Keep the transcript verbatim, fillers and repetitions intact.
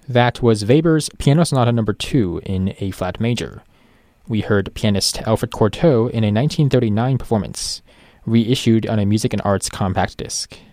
That was Weber's Piano Sonata Number two in A-flat major. We heard pianist Alfred Cortot in a nineteen thirty-nine performance, reissued on a Music and Arts compact disc.